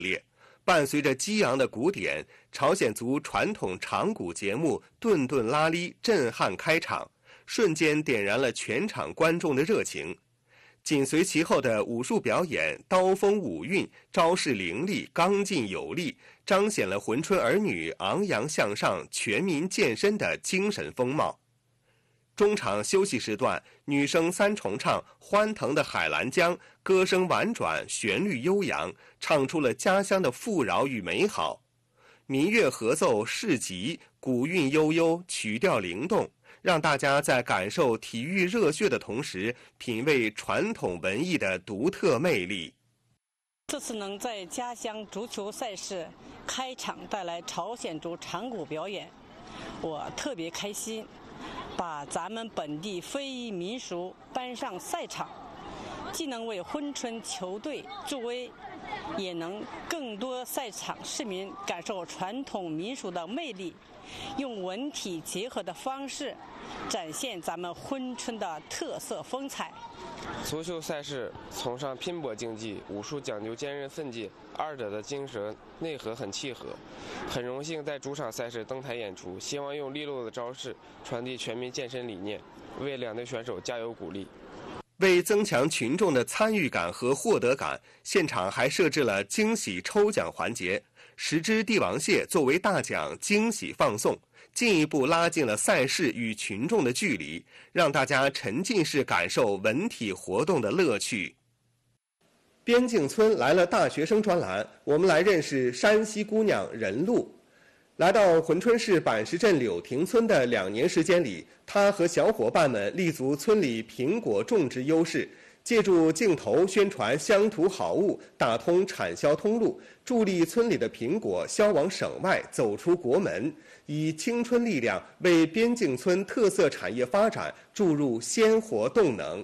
伴随着激昂的鼓点，朝鲜族传统长鼓节目顿顿拉哩震撼开场，瞬间点燃了全场观众的热情。紧随其后的武术表演，刀锋舞韵，招式凌厉，刚劲有力，彰显了珲春儿女昂扬向上、全民健身的精神风貌。中场休息时段，女声三重唱欢腾的海兰江，歌声婉转，旋律悠扬，唱出了家乡的富饶与美好。民乐合奏市集，鼓韵悠悠，曲调灵动，让大家在感受体育热血的同时，品味传统文艺的独特魅力。 这次能在家乡足球赛事开场带来朝鲜族长鼓表演，我特别开心。把咱们本地非遗民俗搬上赛场，既能为珲春球队助威，也能更多赛场市民感受传统民俗的魅力，用文体结合的方式展现咱们珲春的特色风采。 足球赛事崇尚拼搏竞技，武术讲究坚韧奋进，二者的精神内核很契合。很荣幸在主场赛事登台演出，希望用利落的招式传递全民健身理念，为两队选手加油鼓励。 为增强群众的参与感和获得感，现场还设置了惊喜抽奖环节，10只帝王蟹作为大奖惊喜放送，进一步拉近了赛事与群众的距离，让大家沉浸式感受文体活动的乐趣。边境村来了大学生专栏，我们来认识山西姑娘任露。来到珲春市板石镇柳亭村的2年时间里，她和小伙伴们立足村里苹果种植优势，借助镜头宣传乡土好物，打通产销通路，助力村里的苹果销往省外，走出国门，以青春力量为边境村特色产业发展注入鲜活动能。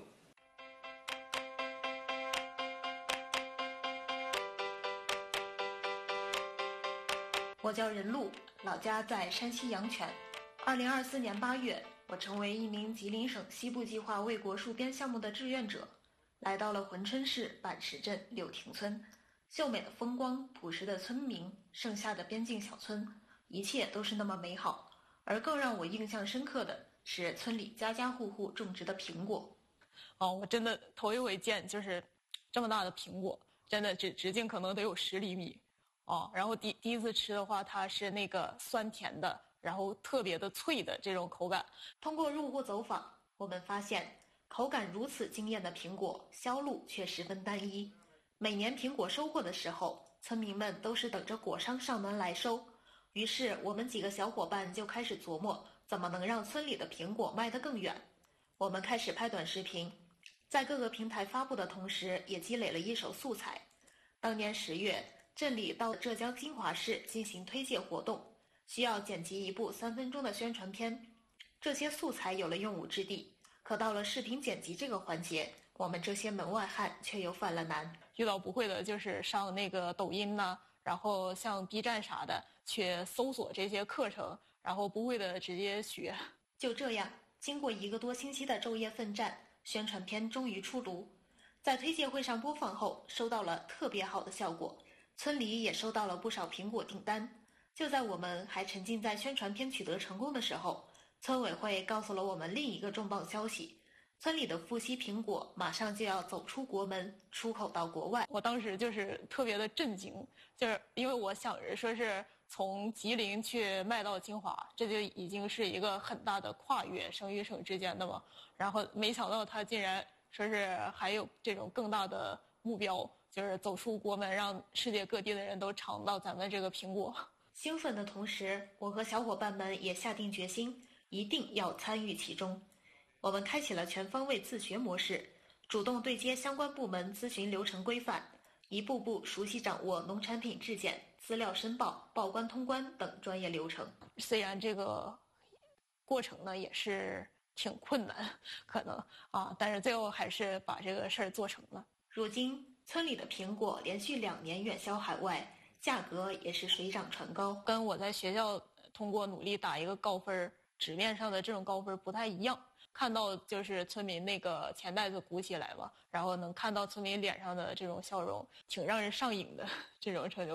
我叫任露，老家在山西阳泉。2024年8月，我成为一名吉林省西部计划为国戍边项目的志愿者，来到了珲春市板石镇柳亭村。秀美的风光，朴实的村民，盛夏的边境小村，一切都是那么美好。而更让我印象深刻的是村里家家户户种植的苹果。 我真的头一回见，就是这么大的苹果，真的直径可能得有10厘米。然后第一次吃的话，它是那个酸甜的，然后特别的脆的这种口感。 通过入户走访，我们发现口感如此惊艳的苹果销路却十分单一。每年苹果收获的时候，村民们都是等着果商上门来收。于是我们几个小伙伴就开始琢磨，怎么能让村里的苹果卖得更远。我们开始拍短视频，在各个平台发布的同时，也积累了一手素材。当年10月，镇里到浙江金华市进行推介活动，需要剪辑一部3分钟的宣传片。这些素材有了用武之地，可到了视频剪辑这个环节，我们这些门外汉却又犯了难。 遇到不会的，就是上那个抖音呐，然后像 B 站啥的，去搜索这些课程，然后不会的直接学。 就这样，经过1个多星期的昼夜奋战，宣传片终于出炉。在推介会上播放后，收到了特别好的效果。村里也收到了不少苹果订单。就在我们还沉浸在宣传片取得成功的时候，村委会告诉了我们另一个重磅消息：村里的富硒苹果马上就要走出国门，出口到国外。 我当时就是特别的震惊，就是因为我想着说是从吉林去卖到金华，这就已经是一个很大的跨越，省与省之间的嘛。然后没想到他竟然说是还有这种更大的目标，就是走出国门，让世界各地的人都尝到咱们这个苹果。 兴奋的同时，我和小伙伴们也下定决心，一定要参与其中。我们开启了全方位自学模式，主动对接相关部门咨询流程规范，一步步熟悉掌握农产品质检、资料申报、报关通关等专业流程。 虽然这个过程呢也是挺困难，可能但是最后还是把这个事儿做成了。 如今村里的苹果连续2年远销海外，价格也是水涨船高， 跟我在学校通过努力打一个高分，纸面上的这种高分不太一样。看到就是村民那个钱袋子鼓起来嘛，然后能看到村民脸上的这种笑容，挺让人上瘾的这种成就。